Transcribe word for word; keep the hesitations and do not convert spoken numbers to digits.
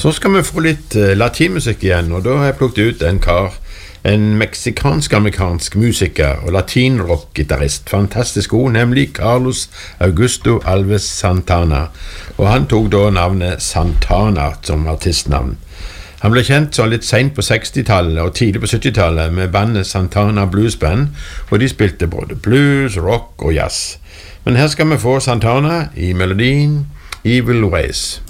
Så skal vi få litt uh, latinmusikk igjen, og da har jeg plukket ut en kar, en meksikansk-amerikansk musiker og latinrock-gitarrist, fantastisk god, nemlig Carlos Augusto Alves Santana, og han tok da navnet Santana som artistnavn. Han ble kjent så litt sent på sekstitallet og tidlig på syttitallet med bandet Santana Blues Band, og de spilte både blues, rock og jazz. Men her skal vi få Santana i melodien Evil Ways.